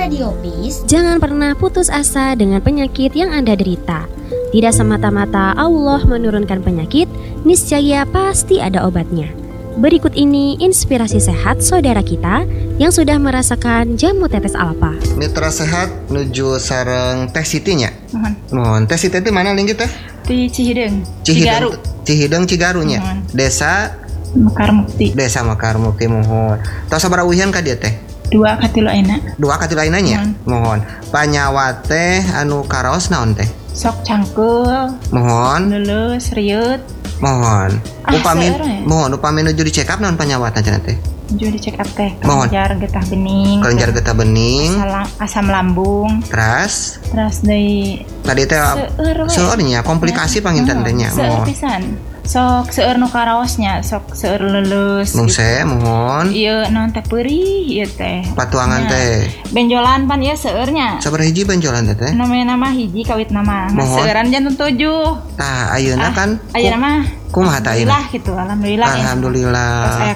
Radio Peace, jangan pernah putus asa dengan penyakit yang Anda derita. Tidak semata-mata Allah menurunkan penyakit, niscaya pasti ada obatnya. Berikut ini inspirasi sehat saudara kita yang sudah merasakan jamu tetes alfa. Mitra sehat nuju sareng Teh Siti nya. Mohon. Teh Siti itu mana lingkit teh? Di Cihideng. Cihideng Cigarunya. Desa Mekarmukti. Desa Mekarmukti mohon. Tos sabaraha uhian ka dieu teh? 2 katilu ayeuna. 2 katilu ayeuna nya. Mohon. Panyawa teh anu karaos naon teh? Sok cangkeul. Mohon. Leuleus rieut. Mohon. Upami nuju di check up naon panyawatna cenah teh? Nuju di check up teh. Mohon. Kelenjar getah bening. Asam lambung. Teras deui tadi teh seueur nya komplikasi panginten teh nya. Mohon. Pisan. Sok seueur nu karaosnya, sok seueur leuleus. Mungse mohon. Ieu naon teh peurih ieu teh. Patuangan teh. Benjolan pan ieu seueur nya. Sabaraha hiji benjolan teh? Nama hiji kawit nama. Seueuran jantung 7. Tah ayeuna kan. Ayeuna mah kumaha tah ayeuna? Alhamdulillah.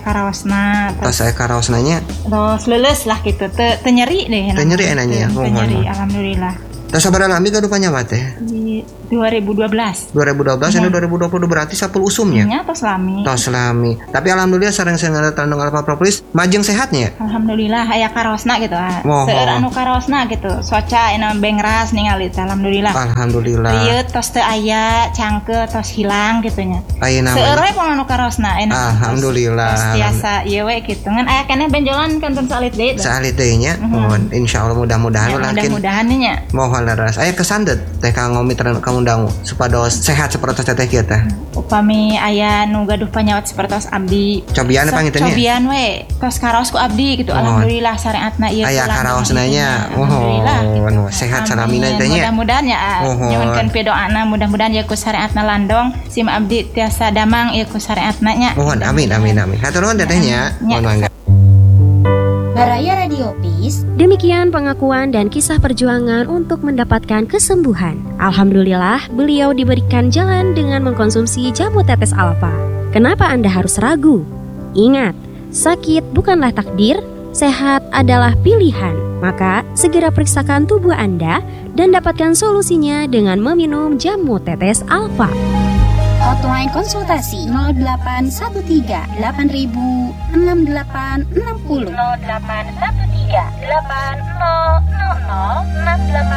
Tos aya karaosna nya. Tos leuleus lah kitu. Teu nyeri deh. Teu nyeri aya nya. Teu nyeri alhamdulillah. Tos sabaraha lami gaduh panyawa teh? 2012 ini 2020 berarti 10 usumnya. Nya tos lami. Tapi alhamdulillah sareng ngatandung alfa propolis majeng sehatnya. Alhamdulillah aya karosna gitu. Seueur anu karosna gitu. Soca ina bengras ningali alhamdulillah. Ieu tos teu aya cangkeul tos hilang gitu nya. Seueur we pon anu karosna alhamdulillah. Tos tiasa ieu we kitu. Ngan aya keneh benjolan kanton salit deui. Salit deui nya. Mohon insyaallah mudah-mudahan mudah-mudahan nya. Mohon leres. Aya kesandet teh kanggo mitra kamu dangu supados sehat sapertos teh kieu teh. Upami aya nu gaduh panyawat sapertos abdi. Cobian pangintennya. Cobian we. Tos karaos ku abdi gitu. Alhamdulillah syariatna ieu. Aya karaosna nya. Alhamdulillah. Sehat salamina teh nya. Mudah-mudahan ya nyuhunkeun pidoana mudah-mudahan ieu ku syariatna landong sim abdi tiasa damang ieu ku syariatna nya. Mohon amin. Hatur nuhun teh nya. Mohon mangga. Baraya Radio Peace. Demikian pengakuan dan kisah perjuangan untuk mendapatkan kesembuhan. Alhamdulillah, beliau diberikan jalan dengan mengkonsumsi jamu tetes alfa. Kenapa Anda harus ragu? Ingat, sakit bukanlah takdir, sehat adalah pilihan. Maka, segera periksakan tubuh Anda dan dapatkan solusinya dengan meminum jamu tetes alfa. Hotline konsultasi 0813 8000 6860 0813 8000 6860